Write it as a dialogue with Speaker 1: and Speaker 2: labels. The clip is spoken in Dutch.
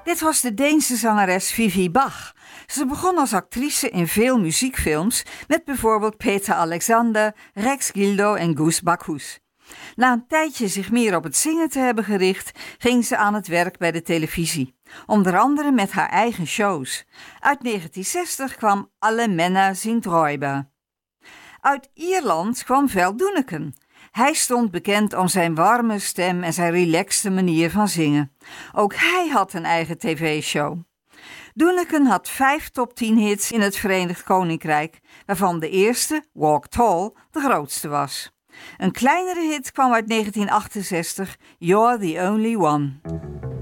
Speaker 1: Dit was de Deense zangeres Vivi Bach. Ze begon als actrice in veel muziekfilms met bijvoorbeeld Peter Alexander, Rex Gildo en Goose Bacchus. Na een tijdje zich meer op het zingen te hebben gericht, ging ze aan het werk bij de televisie. Onder andere met haar eigen shows. Uit 1960 kwam Alle Männer sind Räuber. Uit Ierland kwam Vel Doeneken. Hij stond bekend om zijn warme stem en zijn relaxte manier van zingen. Ook hij had een eigen tv-show. Doeneken had 5 top 10 hits in het Verenigd Koninkrijk, waarvan de eerste, Walk Tall, de grootste was. Een kleinere hit kwam uit 1968, You're the Only One.